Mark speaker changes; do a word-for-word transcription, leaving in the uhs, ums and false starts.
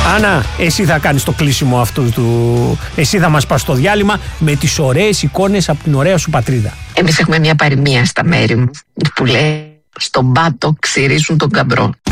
Speaker 1: Άννα, εσύ θα κάνεις το κλείσιμο αυτού του... Εσύ θα μας πας στο διάλειμμα με τις ωραίες εικόνες από την ωραία σου πατρίδα.
Speaker 2: Εμείς έχουμε μια παροιμία στα μέρη μου που λέει: στον πάτο ξυρίζουν τον καμπρό.